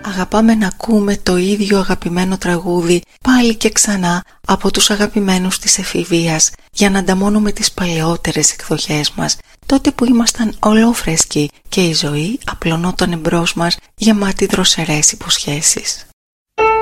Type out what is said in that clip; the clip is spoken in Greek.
αγαπάμε να ακούμε το ίδιο αγαπημένο τραγούδι πάλι και ξανά από τους αγαπημένους της εφηβείας για να ανταμώνουμε τις παλαιότερες εκδοχές μας, τότε που ήμασταν ολόφρεσκοι και η ζωή απλωνόταν εμπρός μας γεμάτη δροσερές υποσχέσεις.